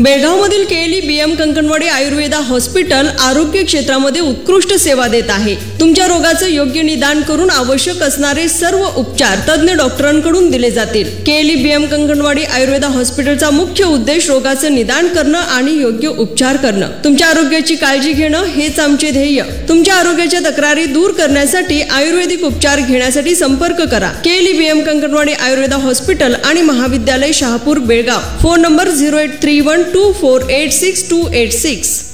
बेळगावमधील KLE BM Kankanwadi Ayurveda hospital आरोग्य क्षेत्रामध्ये उत्कृष्ट सेवा देत आहे। तुमच्या रोगाचं योग्य निदान करून आवश्यक असणारे सर्व उपचार तज्ञ डॉक्टरांकडून दिले जातील। केएलई बीएम कंकणवाडी आयुर्वेदा हॉस्पिटलचा मुख्य उद्देश रोगाचं निदान करणं आणि योग्य उपचार करणं। तुमच्या आरोग्याची काळजी घेणं हेच आमचे ध्येय। तुमच्या आरोग्याच्या तक्रारी दूर करण्यासाठी आयुर्वेदिक उपचार घेण्यासाठी संपर्क करा। KLE BM Kankanwadi Ayurveda hospital आणि महाविद्यालय शहापूर बेळगाव। Phone number 08312486 286।